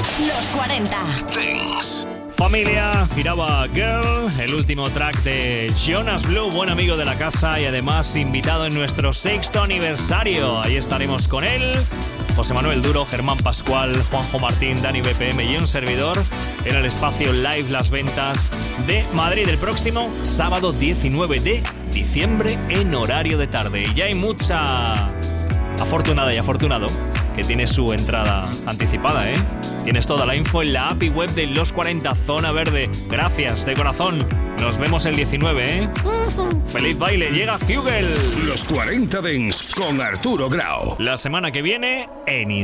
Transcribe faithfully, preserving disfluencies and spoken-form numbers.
Los cuarenta. Dance. Familia, giraba Girl, el último track de Jonas Blue, buen amigo de la casa y además invitado en nuestro sexto aniversario. Ahí estaremos con él, José Manuel Duro, Germán Pascual, Juanjo Martín, Dani B P M y un servidor en el espacio Live Las Ventas de Madrid el próximo sábado diecinueve de diciembre en horario de tarde. Y ya hay mucha afortunada y afortunado que tiene su entrada anticipada, ¿eh? Tienes toda la info en la app y web de Los cuarenta Zona Verde. Gracias, de corazón. Nos vemos el diecinueve, ¿eh? ¡Feliz baile! Llega Hugel. Los cuarenta Dance con Arturo Grau. La semana que viene en